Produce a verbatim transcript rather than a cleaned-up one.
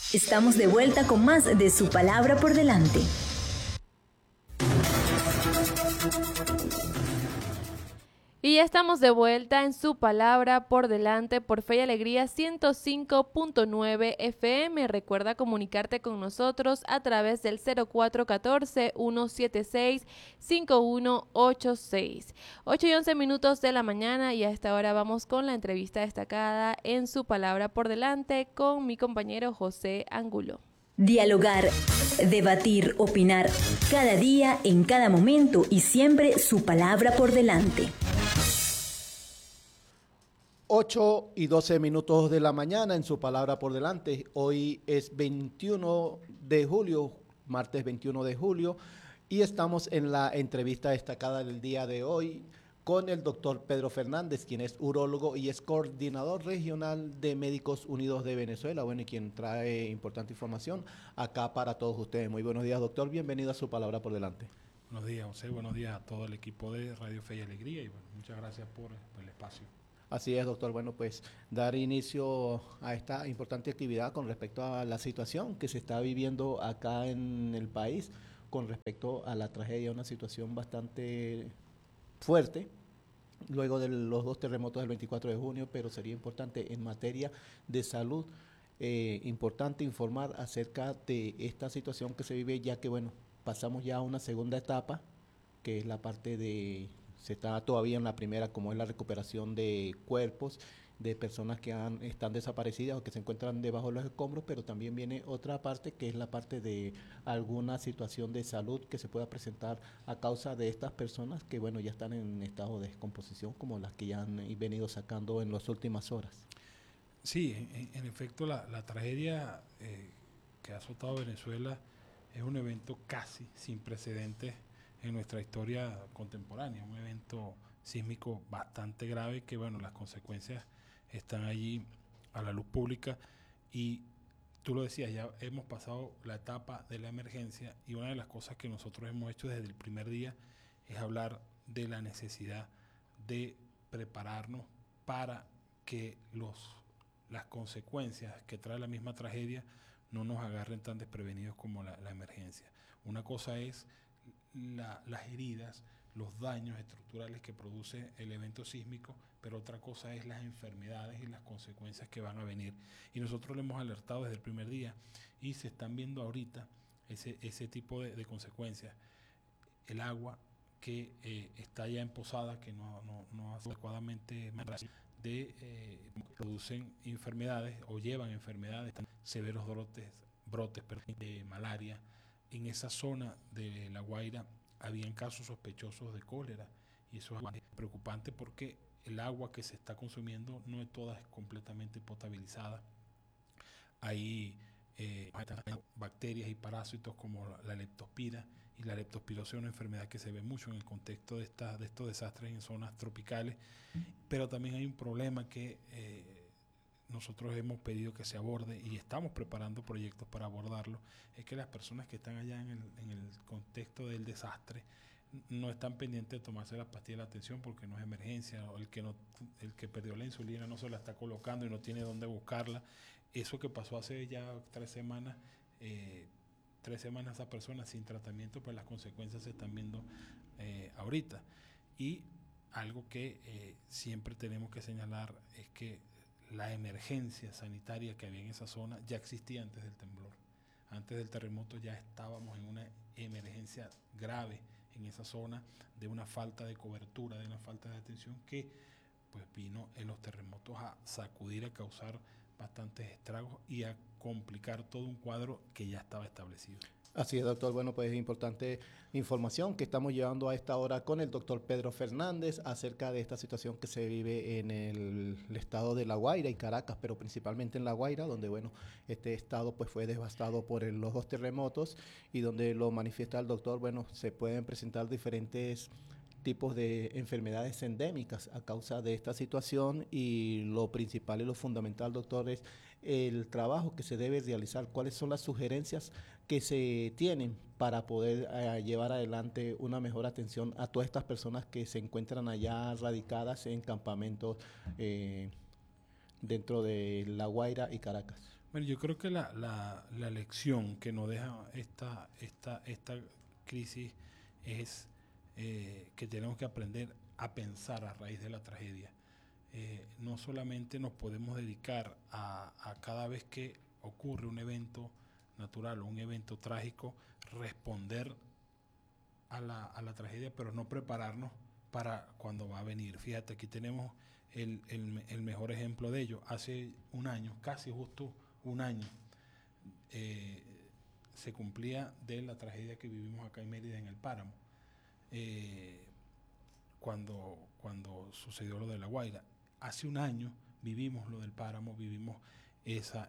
Estamos de vuelta con más de Su Palabra por Delante. Y ya estamos de vuelta en Su Palabra por Delante por Fe y Alegría ciento cinco punto nueve F M. Recuerda comunicarte con nosotros a través del cero cuatro uno cuatro, uno siete seis, cinco uno ocho seis. ocho y once minutos de la mañana y a esta hora vamos con la entrevista destacada en Su Palabra por Delante con mi compañero José Angulo. Dialogar, debatir, opinar, cada día, en cada momento y siempre Su Palabra por Delante. ocho y doce minutos de la mañana en Su Palabra por Delante. Hoy es veintiuno de julio, martes veintiuno de julio, y estamos en la entrevista destacada del día de hoy con el doctor Pedro Fernández, quien es urólogo y es coordinador regional de Médicos Unidos de Venezuela, bueno, y quien trae importante información acá para todos ustedes. Muy buenos días, doctor. Bienvenido a Su Palabra por Delante. Buenos días, José. Buenos días a todo el equipo de Radio Fe y Alegría y bueno, muchas gracias por, por el espacio. Así es, doctor. Bueno, pues dar inicio a esta importante actividad con respecto a la situación que se está viviendo acá en el país, con respecto a la tragedia, una situación bastante fuerte, luego de los dos terremotos del veinticuatro de junio, pero sería importante en materia de salud, eh, importante informar acerca de esta situación que se vive, ya que, bueno, pasamos ya a una segunda etapa, que es la parte de... Se está todavía en la primera, como es la recuperación de cuerpos de personas que han, están desaparecidas o que se encuentran debajo de los escombros, pero también viene otra parte que es la parte de alguna situación de salud que se pueda presentar a causa de estas personas que, bueno, ya están en estado de descomposición, como las que ya han venido sacando en las últimas horas. Sí, en, en efecto, la, la tragedia eh, que ha azotado Venezuela es un evento casi sin precedentes en nuestra historia contemporánea, un evento sísmico bastante grave que, bueno, las consecuencias están allí a la luz pública y tú lo decías, ya hemos pasado la etapa de la emergencia y una de las cosas que nosotros hemos hecho desde el primer día es hablar de la necesidad de prepararnos para que los, las consecuencias que trae la misma tragedia no nos agarren tan desprevenidos como la, la emergencia. Una cosa es La, las heridas, los daños estructurales que produce el evento sísmico, pero otra cosa es las enfermedades y las consecuencias que van a venir. Y nosotros le hemos alertado desde el primer día y se están viendo ahorita ese, ese tipo de, de consecuencias. El agua que eh, está ya emposada, que no, no, no hace adecuadamente de, eh, producen enfermedades o llevan enfermedades, severos brotes, brotes de malaria. En esa zona de La Guaira habían casos sospechosos de cólera y eso es preocupante porque el agua que se está consumiendo no es toda completamente potabilizada. Hay eh, bacterias y parásitos como la, la leptospira y la leptospirosis es una enfermedad que se ve mucho en el contexto de, esta, de estos desastres en zonas tropicales, pero también hay un problema que eh, nosotros hemos pedido que se aborde y estamos preparando proyectos para abordarlo, es que las personas que están allá en el, en el contexto del desastre no están pendientes de tomarse las pastillas de la atención porque no es emergencia, o el que, no, el que perdió la insulina no se la está colocando y no tiene dónde buscarla. Eso que pasó hace ya tres semanas, eh, tres semanas a esa persona sin tratamiento, pues las consecuencias se están viendo eh, ahorita. Y algo que eh, siempre tenemos que señalar es que la emergencia sanitaria que había en esa zona ya existía antes del temblor. Antes del terremoto ya estábamos en una emergencia grave en esa zona de una falta de cobertura, de una falta de atención que pues vino en los terremotos a sacudir, a causar bastantes estragos y a complicar todo un cuadro que ya estaba establecido. Así es, doctor. Bueno, pues es importante información que estamos llevando a esta hora con el doctor Pedro Fernández acerca de esta situación que se vive en el, el estado de La Guaira y Caracas, pero principalmente en La Guaira, donde, bueno, este estado pues fue devastado por el, los dos terremotos y donde lo manifiesta el doctor, bueno, se pueden presentar diferentes tipos de enfermedades endémicas a causa de esta situación y lo principal y lo fundamental, doctor, es el trabajo que se debe realizar, cuáles son las sugerencias que se tienen para poder eh, llevar adelante una mejor atención a todas estas personas que se encuentran allá radicadas en campamentos eh, dentro de La Guaira y Caracas. Bueno, yo creo que la, la, la lección que nos deja esta, esta, esta crisis es eh, que tenemos que aprender a pensar a raíz de la tragedia. Eh, no solamente nos podemos dedicar a, a cada vez que ocurre un evento natural o un evento trágico, responder a la, a la tragedia, pero no prepararnos para cuando va a venir. Fíjate, aquí tenemos el, el, el mejor ejemplo de ello. Hace un año, casi justo un año, eh, se cumplía de la tragedia que vivimos acá en Mérida, en el Páramo, eh, cuando, cuando sucedió lo de La Guaira. Hace un año vivimos lo del Páramo, vivimos esa,